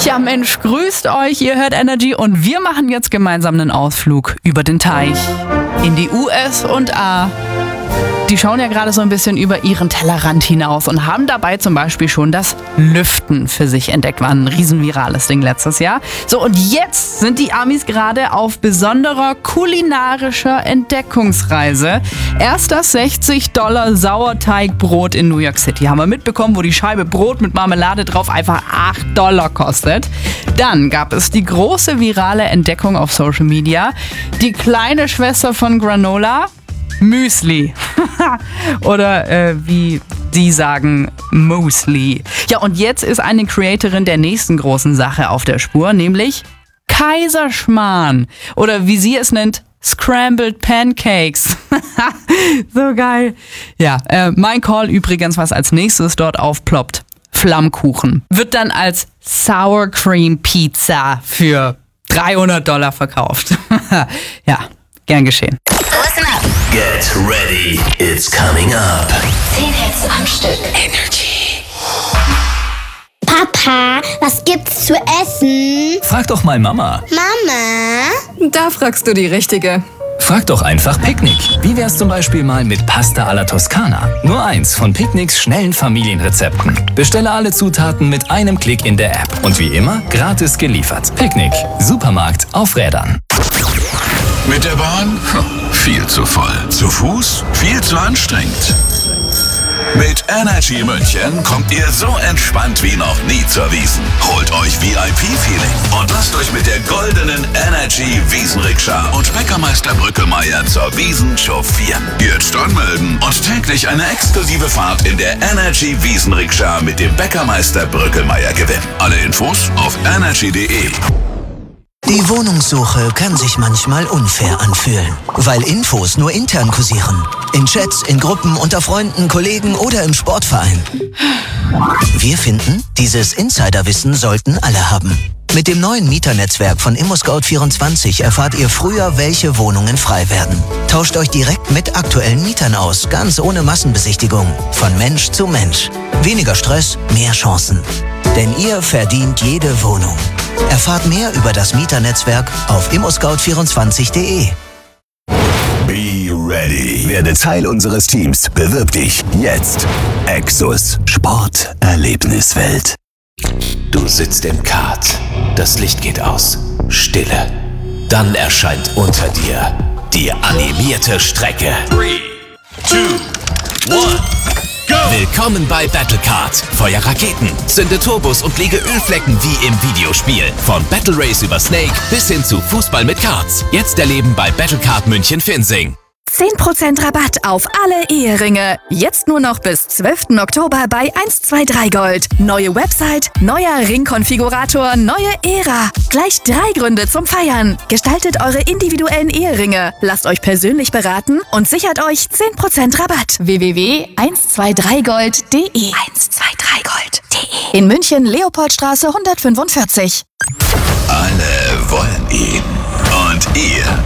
Tja, Mensch, grüßt euch, ihr hört Energy und wir machen jetzt gemeinsam einen Ausflug über den Teich in die USA. Die schauen ja gerade so ein bisschen über ihren Tellerrand hinaus und haben dabei zum Beispiel schon das Lüften für sich entdeckt. War ein riesenvirales Ding letztes Jahr. So, und jetzt sind die Amis gerade auf besonderer kulinarischer Entdeckungsreise. Erst das $60 Sauerteigbrot in New York City haben wir mitbekommen, wo die Scheibe Brot mit Marmelade drauf einfach $8 kostet. Dann gab es die große virale Entdeckung auf Social Media. Die kleine Schwester von Granola, Müsli. Oder wie die sagen, Muesli. Ja, und jetzt ist eine Creatorin der nächsten großen Sache auf der Spur, nämlich Kaiserschmarrn. Oder wie sie es nennt, Scrambled Pancakes. So geil. Ja, mein Call übrigens, was als nächstes dort aufploppt. Flammkuchen. Wird dann als Sour Cream Pizza für $300 verkauft. Ja, gern geschehen. Listen up. Get ready, it's coming up. 10 Hits am Stück. Energy. Papa, was gibt's zu essen? Frag doch mal Mama. Mama? Da fragst du die Richtige. Frag doch einfach Picknick. Wie wär's zum Beispiel mal mit Pasta alla Toscana? Nur eins von Picknicks schnellen Familienrezepten. Bestelle alle Zutaten mit einem Klick in der App. Und wie immer, gratis geliefert. Picknick. Supermarkt auf Rädern. Mit der Bahn? Viel zu voll. Zu Fuß? Viel zu anstrengend. Mit Energy München kommt ihr so entspannt wie noch nie zur Wiesn. Holt euch VIP-Feeling und lasst euch mit der goldenen Energy Wiesenrikscha und Bäckermeister Brückelmeier zur Wiesn chauffieren. Jetzt anmelden und täglich eine exklusive Fahrt in der Energy Wiesenrikscha mit dem Bäckermeister Brückelmeier gewinnen. Alle Infos auf energy.de. Die Wohnungssuche kann sich manchmal unfair anfühlen, weil Infos nur intern kursieren. In Chats, in Gruppen, unter Freunden, Kollegen oder im Sportverein. Wir finden, dieses Insiderwissen sollten alle haben. Mit dem neuen Mieternetzwerk von ImmoScout24 erfahrt ihr früher, welche Wohnungen frei werden. Tauscht euch direkt mit aktuellen Mietern aus, ganz ohne Massenbesichtigung. Von Mensch zu Mensch. Weniger Stress, mehr Chancen. Denn ihr verdient jede Wohnung. Erfahrt mehr über das Mieternetzwerk auf immoscout24.de. Be ready. Werde Teil unseres Teams. Bewirb dich jetzt. Exus Sport Erlebniswelt. Du sitzt im Kart. Das Licht geht aus. Stille. Dann erscheint unter dir die animierte Strecke. 3, 2, 1, go! Willkommen bei Battlecard. Feuer Raketen, zünde Turbos und lege Ölflecken wie im Videospiel. Von Battle Race über Snake bis hin zu Fußball mit Karts. Jetzt erleben bei Battlecard München-Finsing. 10% Rabatt auf alle Eheringe. Jetzt nur noch bis 12. Oktober bei 123 Gold. Neue Website, neuer Ringkonfigurator, neue Ära. Gleich 3 Gründe zum Feiern. Gestaltet eure individuellen Eheringe. Lasst euch persönlich beraten und sichert euch 10% Rabatt. www.123gold.de 123gold.de In München, Leopoldstraße 145. Alle wollen ihn. Und ihr